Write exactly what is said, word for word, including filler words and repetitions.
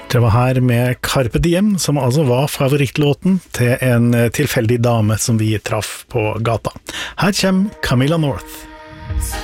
Det var her med Carpe Diem, som altså var favorittlåten til en tilfeldig dame som vi traff på gata. Her kommer Camilla North.